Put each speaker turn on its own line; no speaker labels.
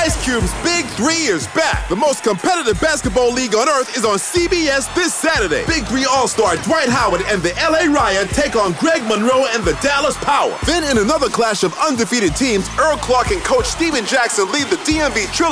Ice Cube's Big 3 is back. The most competitive basketball league on earth is on CBS this Saturday. Big 3 All-Star Dwight Howard and the LA Riot take on Greg Monroe and the Dallas Power. Then in another clash of undefeated teams, Earl Clark and coach Steven Jackson lead the DMV Trilogy